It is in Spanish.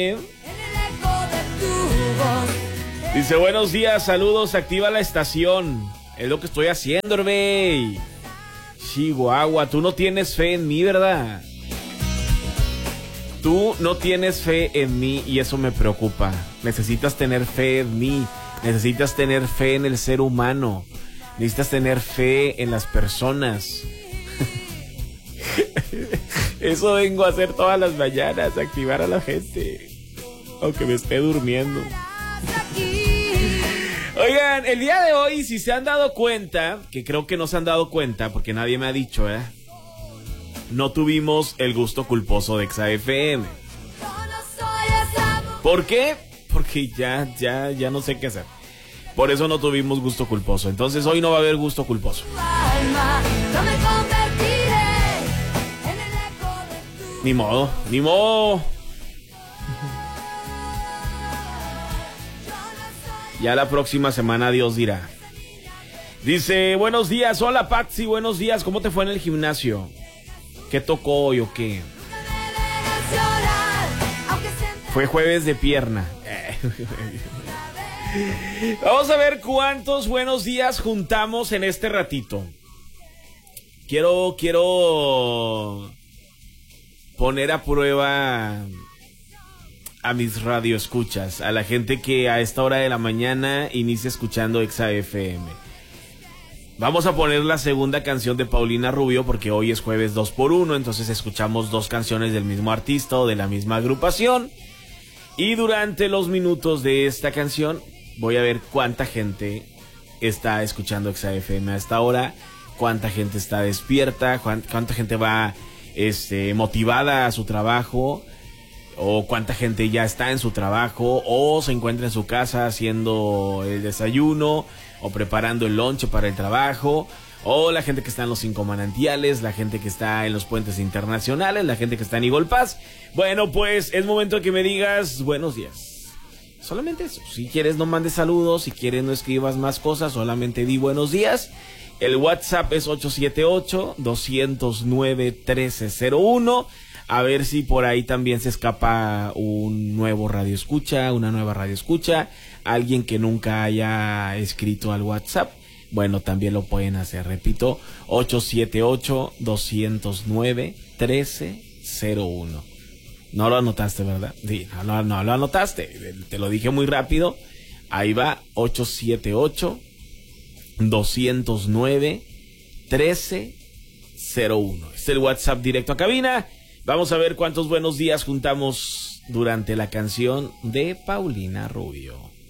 Dice, buenos días, saludos, activa la estación. Es lo que estoy haciendo, hermey. Chihuahua, tú no tienes fe en mí, ¿verdad? Tú no tienes fe en mí y eso me preocupa. Necesitas tener fe en mí. Necesitas tener fe en el ser humano. Necesitas tener fe en las personas. Eso vengo a hacer todas las mañanas, activar a la gente, aunque me esté durmiendo. Oigan, el día de hoy, si se han dado cuenta, que creo que no se han dado cuenta, porque nadie me ha dicho, no tuvimos el gusto culposo de Exa FM. ¿Por qué? Porque ya no sé qué hacer. Por eso no tuvimos gusto culposo. Entonces hoy no va a haber gusto culposo. Ni modo. Ya la próxima semana Dios dirá. Dice, buenos días, hola Patsy, buenos días, ¿cómo te fue en el gimnasio? ¿Qué tocó hoy o qué? Fue jueves de pierna. Vamos a ver cuántos buenos días juntamos en este ratito. Quiero poner a prueba a mis radioescuchas, a la gente que a esta hora de la mañana inicia escuchando Exa FM. Vamos a poner la segunda canción de Paulina Rubio porque hoy es jueves 2x1, entonces escuchamos dos canciones del mismo artista o de la misma agrupación. Y durante los minutos de esta canción voy a ver cuánta gente está escuchando Exa FM a esta hora, cuánta gente está despierta, cuánta gente va motivada a su trabajo, o cuánta gente ya está en su trabajo o se encuentra en su casa haciendo el desayuno o preparando el lonche para el trabajo, o la gente que está en los 5 manantiales, la gente que está en los puentes internacionales, la gente que está en Eagle Pass. Bueno, pues es momento de que me digas buenos días. Solamente eso. Si quieres no mandes saludos, si quieres no escribas más cosas, solamente di buenos días. El WhatsApp es 878-209-1301. A ver si por ahí también se escapa un nuevo radioescucha, una nueva radioescucha, alguien que nunca haya escrito al WhatsApp. Bueno, también lo pueden hacer. Repito, 878-209-1301. No lo anotaste, ¿verdad? Sí, no lo anotaste. Te lo dije muy rápido. Ahí va, 878-209-1301. Es el WhatsApp directo a cabina. Vamos a ver cuántos buenos días juntamos durante la canción de Paulina Rubio.